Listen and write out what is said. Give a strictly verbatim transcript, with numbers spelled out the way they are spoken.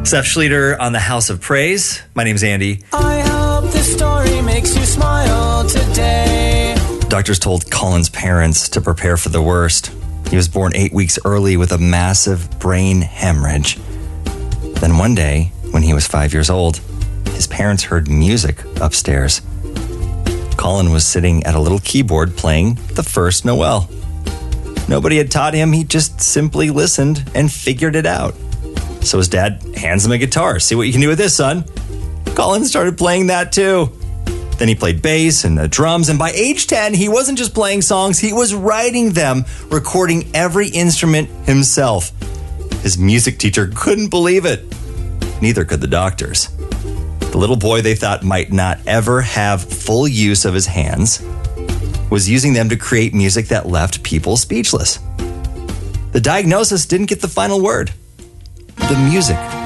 Seth Schleter on the House of Praise. My name's Andy. I hope this story makes you smile today. Doctors told Colin's parents to prepare for the worst. He was born eight weeks early with a massive brain hemorrhage. Then one day, when he was five years old, his parents heard music upstairs. Colin was sitting at a little keyboard playing The First Noel. Nobody had taught him. He just simply listened and figured it out. So his dad hands him a guitar. See what you can do with this, son. Colin started playing that too. Then he played bass and the drums. And by age ten, he wasn't just playing songs. He was writing them, recording every instrument himself. His music teacher couldn't believe it. Neither could the doctors. The little boy they thought might not ever have full use of his hands was using them to create music that left people speechless. The diagnosis didn't get the final word. The music